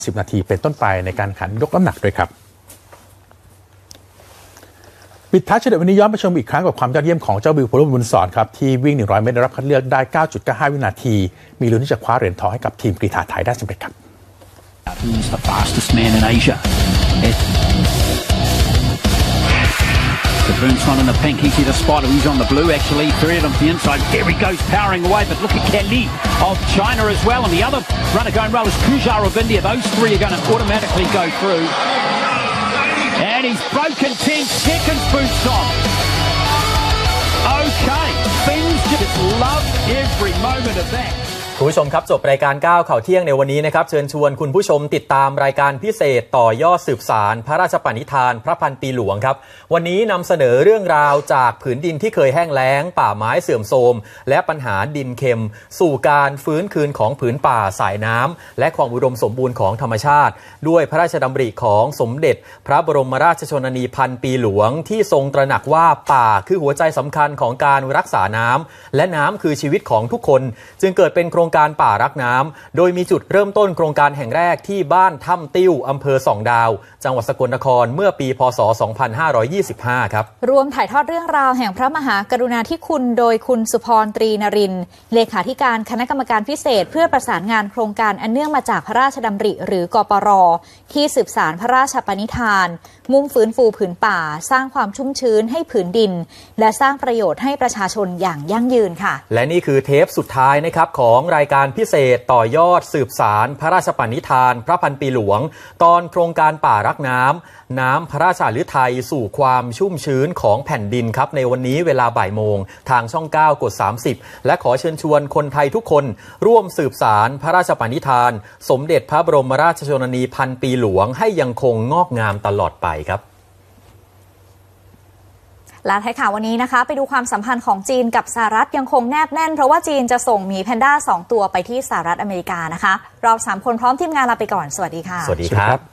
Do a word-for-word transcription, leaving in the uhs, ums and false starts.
สิบนาทีเป็นต้นไปในการขันยกน้ำหนักด้วยครับปิดท้ายเฉลิมวันนี้ย้อนไปชมอีกครั้งกับความยอดเยี่ยมของเจ้าบิวพลบุญสอนครับที่วิ่งหนึ่งร้อยเมตรได้รับคัดเลือกได้ เก้าจุดเก้าห้า วินาทีมีลุ้นที่จะคว้าเหรียญทองให้กับทีมกรีฑาไทยได้สำเร็จครับ Who's the fastest man in Asia? The Burns one in the pink. He's hit a spot. He's on the blue actually. Three of them to the inside. There he goes powering away. But look at Kelly of China as well. And the other runner going well is Kujar of India. Those three are going to automatically go through. And he's broken ten seconds, boots on. Okay. Things just love every moment of that. คุณผู้ชมครับจบรายการก้าวข่าวเที่ยงในวันนี้นะครับเชิญชวนคุณผู้ชมติดตามรายการพิเศษต่อยอดสืบสารพระราชปณิธานพระพันปีหลวงครับวันนี้นำเสนอเรื่องราวจากผืนดินที่เคยแห้งแล้งป่าไม้เสื่อมโทรมและปัญหาดินเค็มสู่การฟื้นคืนของผืนป่าสายน้ำและความอุดมสมบูรณ์ของธรรมชาติด้วยพระราชดำริของสมเด็จพระบรมราชชนนีพันปีหลวงที่ทรงตระหนักว่าป่าคือหัวใจสำคัญของการรักษาน้ำและน้ำคือชีวิตของทุกคนจึงเกิดเป็นโครงการป่ารักน้ำโดยมีจุดเริ่มต้นโครงการแห่งแรกที่บ้านถ้ำติ้วอำเภอส่องดาวจังหวัดสกลนครเมื่อปีพ.ศ. สองพันห้าร้อยยี่สิบห้าครับรวมถ่ายทอดเรื่องราวแห่งพระมหากรุณาธิคุณโดยคุณสุพรตรีนรินทร์เลขาธิการคณะกรรมการพิเศษเพื่อประสานงานโครงการอันเนื่องมาจากพระราชดำริหรือกปร.ที่สืบสารพระราชปณิธานมุ่งฟื้นฟูผืนป่าสร้างความชุ่มชื้นให้ผืนดินและสร้างประโยชน์ให้ประชาชนอย่างยั่งยืนค่ะและนี่คือเทปสุดท้ายนะครับของรายการพิเศษต่อยอดสืบสารพระราชปณิธานพระพันปีหลวงตอนโครงการป่ารักน้ำน้ำพระราชฤทัยสู่ความชุ่มชื้นของแผ่นดินครับในวันนี้เวลาบ่ายโมงทางช่องเก้ากดสามสิบและขอเชิญชวนคนไทยทุกคนร่วมสืบสารพระราชปณิธานสมเด็จพระบรมราชชนนีพันปีหลวงให้ยังคงงอกงามตลอดไปครับและท้ายข่าววันนี้นะคะไปดูความสัมพันธ์ของจีนกับสหรัฐยังคงแนบแน่นเพราะว่าจีนจะส่งหมีแพนด้าสองตัวไปที่สหรัฐอเมริกานะคะเราสามคนพร้อมทีมงานลาไปก่อนสวัสดีค่ะสวัสดีครับ